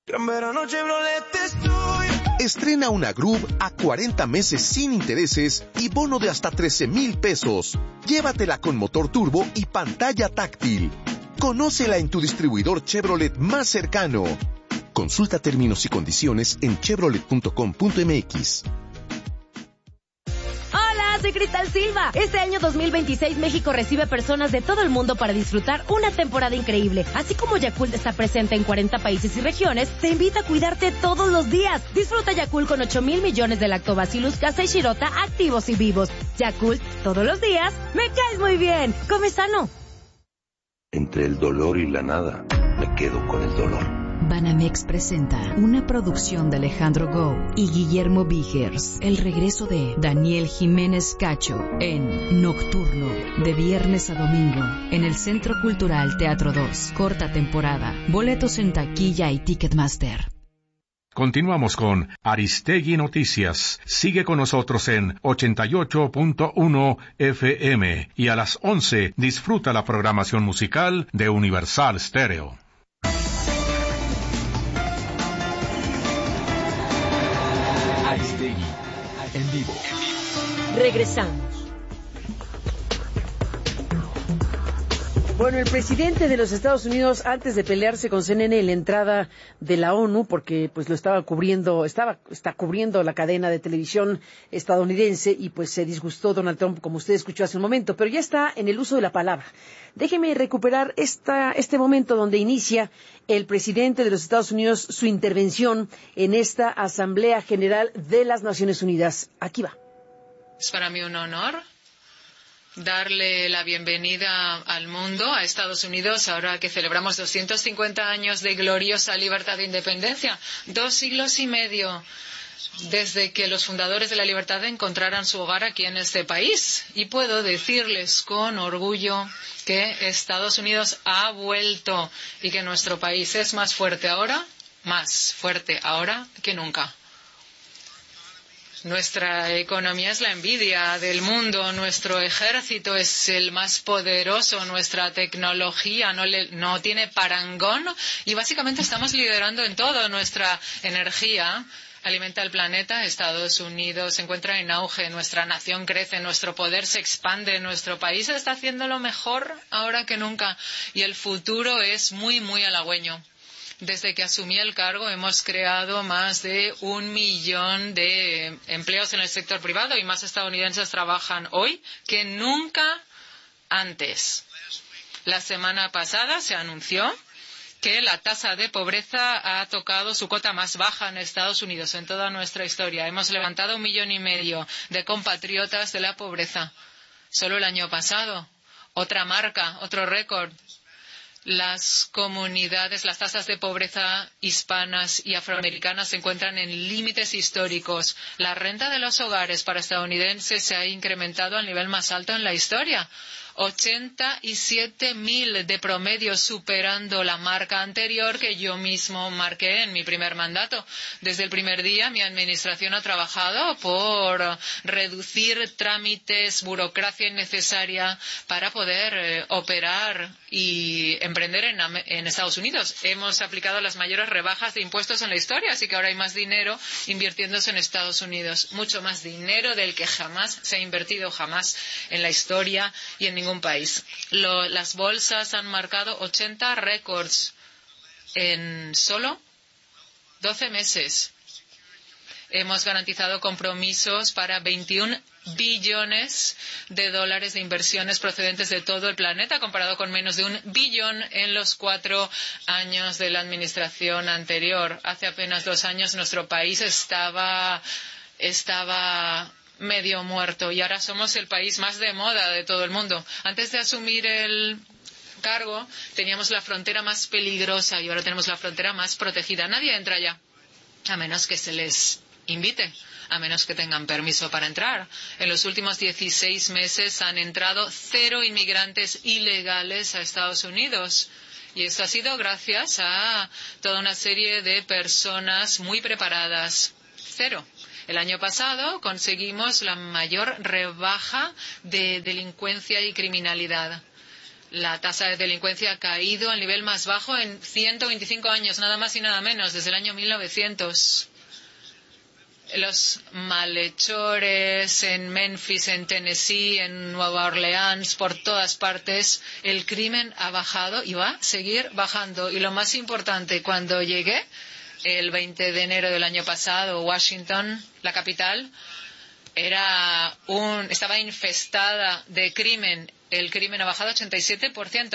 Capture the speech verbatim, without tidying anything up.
Gran verano Chevrolet estoy. Estrena una Groove a cuarenta meses sin intereses y bono de hasta trece mil pesos. Llévatela con motor turbo y pantalla táctil. Conócela en tu distribuidor Chevrolet más cercano. Consulta términos y condiciones en chevrolet punto com punto m x. Soy Cristal Silva. Este año dos mil veintiséis México recibe personas de todo el mundo para disfrutar una temporada increíble. Así como Yakult está presente en cuarenta países y regiones, te invita a cuidarte todos los días. Disfruta Yakult con ocho mil millones de lactobacillus casei shirota activos y vivos. Yakult, todos los días, me caes muy bien. Come sano. Entre el dolor y la nada, me quedo con el dolor. Banamex presenta una producción de Alejandro Gou y Guillermo Vigers, el regreso de Daniel Jiménez Cacho en Nocturno, de viernes a domingo, en el Centro Cultural Teatro dos, corta temporada, boletos en taquilla y Ticketmaster. Continuamos con Aristegui Noticias. Sigue con nosotros en ochenta y ocho punto uno F M y a las once disfruta la programación musical de Universal Stereo. Aristegui, en vivo. Regresamos. Bueno, el presidente de los Estados Unidos, antes de pelearse con C N N en la entrada de la ONU, porque pues lo estaba cubriendo, estaba, está cubriendo la cadena de televisión estadounidense, y pues se disgustó Donald Trump, como usted escuchó hace un momento, pero ya está en el uso de la palabra. Déjeme recuperar esta, este momento donde inicia el presidente de los Estados Unidos su intervención en esta Asamblea General de las Naciones Unidas. Aquí va. Es para mí un honor darle la bienvenida al mundo, a Estados Unidos, ahora que celebramos doscientos cincuenta años de gloriosa libertad e independencia, dos siglos y medio desde que los fundadores de la libertad encontraran su hogar aquí en este país. Y puedo decirles con orgullo que Estados Unidos ha vuelto y que nuestro país es más fuerte ahora, más fuerte ahora que nunca. Nuestra economía es la envidia del mundo, nuestro ejército es el más poderoso, nuestra tecnología no, le, no tiene parangón y básicamente estamos liderando en todo. Nuestra energía alimenta el planeta, Estados Unidos se encuentra en auge, nuestra nación crece, nuestro poder se expande, nuestro país está haciendo lo mejor ahora que nunca y el futuro es muy, muy halagüeño. Desde que asumí el cargo hemos creado más de un millón de empleos en el sector privado y más estadounidenses trabajan hoy que nunca antes. La semana pasada se anunció que la tasa de pobreza ha tocado su cota más baja en Estados Unidos en toda nuestra historia. Hemos levantado un millón y medio de compatriotas de la pobreza. Solo el año pasado. Otra marca, otro récord. Las comunidades, las tasas de pobreza hispanas y afroamericanas se encuentran en límites históricos. La renta de los hogares para estadounidenses se ha incrementado al nivel más alto en la historia. ochenta y siete mil de promedio, superando la marca anterior que yo mismo marqué en mi primer mandato. Desde el primer día mi administración ha trabajado por reducir trámites, burocracia innecesaria para poder eh, operar y emprender en, en Estados Unidos. Hemos aplicado las mayores rebajas de impuestos en la historia, así que ahora hay más dinero invirtiéndose en Estados Unidos. Mucho más dinero del que jamás se ha invertido jamás en la historia y en ningún país. Lo, las bolsas han marcado ochenta récords en solo doce meses. Hemos garantizado compromisos para veintiún billones de dólares de inversiones procedentes de todo el planeta, comparado con menos de un billón en los cuatro años de la administración anterior. Hace apenas dos años nuestro país estaba, estaba medio muerto y ahora somos el país más de moda de todo el mundo. Antes de asumir el cargo teníamos la frontera más peligrosa y ahora tenemos la frontera más protegida. Nadie entra ya, a menos que se les invite, a menos que tengan permiso para entrar. En los últimos dieciséis meses han entrado cero inmigrantes ilegales a Estados Unidos. Y esto ha sido gracias a toda una serie de personas muy preparadas. Cero. El año pasado conseguimos la mayor rebaja de delincuencia y criminalidad. La tasa de delincuencia ha caído al nivel más bajo en ciento veinticinco años, nada más y nada menos, desde el año mil novecientos. Los malhechores en Memphis, en Tennessee, en Nueva Orleans, por todas partes, el crimen ha bajado y va a seguir bajando. Y lo más importante, cuando llegué el veinte de enero del año pasado, Washington, la capital, era un, estaba infestada de crimen. El crimen ha bajado ochenta y siete por ciento.